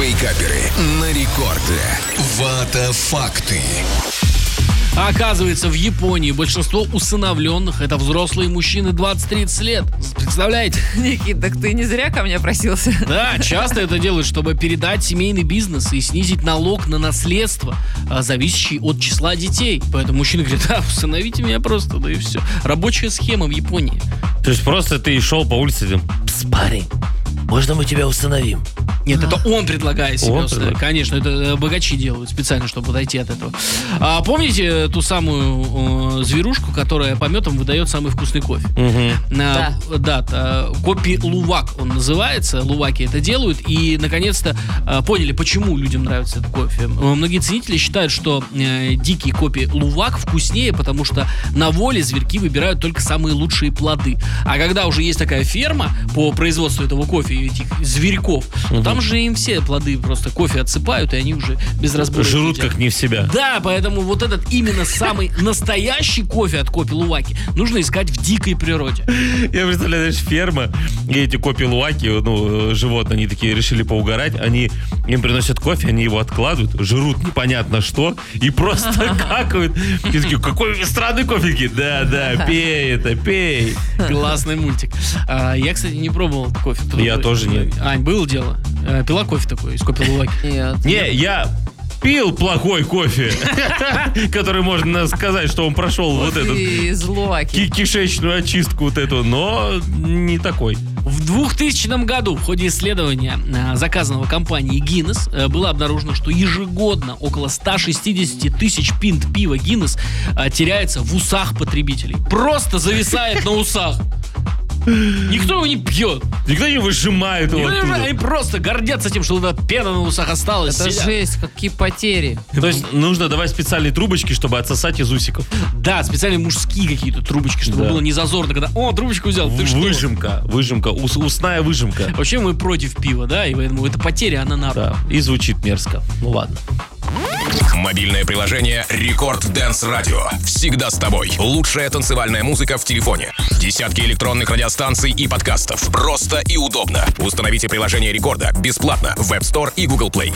Вейкаперы на рекорде. Вата-факты. А оказывается, в Японии большинство усыновленных — это взрослые мужчины 20-30 лет. Представляете? Никит, так ты не зря ко мне просился. Да, часто это делают, чтобы передать семейный бизнес и снизить налог на наследство, зависящий от числа детей. Поэтому мужчины говорят: да, усыновите меня просто, да и все. Рабочая схема в Японии. То есть просто ты шел по улице и «Пс, парень, можно мы тебя усыновим?» Нет, это он предлагает себе Он усыновить. Конечно, это богачи делают специально, чтобы подойти от этого. Помните ту самую зверушку, которая пометом выдает самый вкусный кофе? Да, Копи Лувак он называется. Луваки это делают. И, наконец-то, поняли, почему людям нравится этот кофе. Многие ценители считают, что дикий Копи Лувак вкуснее, потому что на воле зверьки выбирают только самые лучшие плоды. А когда уже есть такая ферма по производству этого кофе и этих зверьков, то там же им все плоды просто кофе отсыпают, и они уже без разбора жрут едят. как не в себя. Да, поэтому вот этот именно самый настоящий кофе от Копи Луваки нужно искать в дикой природе. Я представляю, знаешь, ферма, и эти Копи Луваки, животные, они такие решили поугарать, им приносят кофе, они его откладывают, жрут непонятно что, и просто какают. И такие: какой странный кофе. Да, пей это, пей. Классный мультик. Я, кстати, не пробовал этот кофе. Я тоже нет. Ань, было дело? Пила кофе такой из Копи Луваки? Нет. Не, я пил плохой кофе, который можно сказать, что он прошел вот эту Из Луваки. кишечную очистку вот эту, но не такой. В 2000 году в ходе исследования, заказанного компанией Guinness, было обнаружено, что ежегодно около 160 тысяч пинт пива Guinness теряется в усах потребителей. Просто зависает на усах. Никто его не пьет. Никто не выжимает его оттуда. Они просто гордятся тем, что эта пена на усах осталась. Это сидят. жесть, какие потери. То есть нужно давать специальные трубочки, чтобы отсосать из усиков. Да, специальные мужские какие-то трубочки, чтобы было не зазорно, когда трубочку взял, ты что? Выжимка, усная выжимка. Вообще мы против пива, да, и поэтому эта потеря, она на руку. Да, и звучит мерзко. Ну ладно. Мобильное приложение Рекорд Дэнс Радио. Всегда с тобой. Лучшая танцевальная музыка в телефоне. Десятки электронных радиостанций и подкастов. Просто и удобно. Установите приложение Рекорда бесплатно в App Store и Google Play.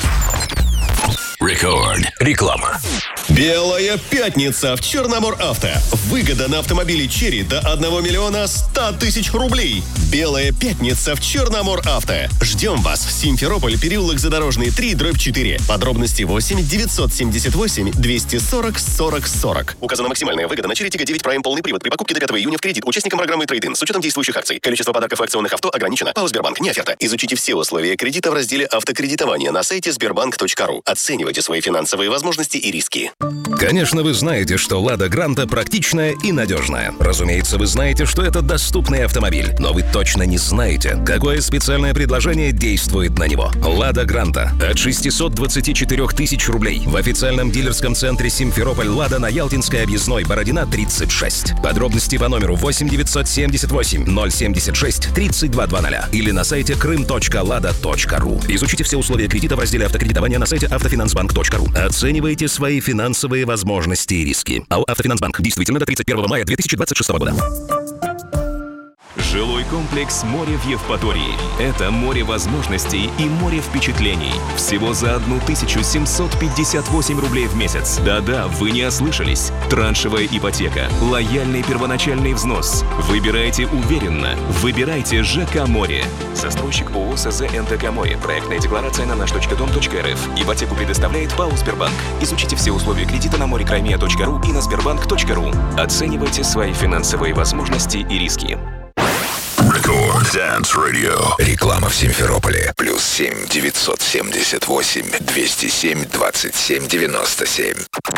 Рекорд. Реклама. Белая пятница в Черномор-Авто. Выгода на автомобили Черри до 1 миллиона 100 тысяч рублей. Белая пятница в Черномор-Авто. Ждем вас в Симферополь, переулок Задорожный 3/4. Подробности 8 978 240 40 40. Указана максимальная выгода на Черри Тига 9 Prime полный привод при покупке до 5 июня в кредит участникам программы Трейд-ин с учетом действующих акций. Количество подарков и акционных авто ограничено. ПАО «Сбербанк» не оферта. Изучите все условия кредита в разделе «Автокредитование» на сайте sberbank.ru. Оценивайте свои финансовые возможности и риски. Конечно, вы знаете, что «Лада Гранта» практичная и надежная. Разумеется, вы знаете, что это доступный автомобиль. Но вы точно не знаете, какое специальное предложение действует на него. «Лада Гранта» от 624 тысяч рублей в официальном дилерском центре «Симферополь Лада» на Ялтинской объездной, Бородина, 36. Подробности по номеру 8 978 076 3220 или на сайте krym.lada.ru. Изучите все условия кредита в разделе «Автокредитование» на сайте автофинансбанк.ру. Оценивайте свои финансовые возможности и риски. АО «Автофинансбанк». Действительно до 31 мая 2026 года. Жилой комплекс «Море» в Евпатории. Это море возможностей и море впечатлений. Всего за 1758 рублей в месяц. Да-да, вы не ослышались. Траншевая ипотека, лояльный первоначальный взнос. Выбирайте уверенно. Выбирайте ЖК «Море». Застройщик ООО СЗ НТК «Море». Проектная декларация на наш.дом.рф. Ипотеку предоставляет ПАО «Сбербанк». Изучите все условия кредита на morekrаймия.ру и на sberbank.ru. Оценивайте свои финансовые возможности и риски. Рекорд Dance Radio. Реклама в Симферополе. +7 978 207 27 97.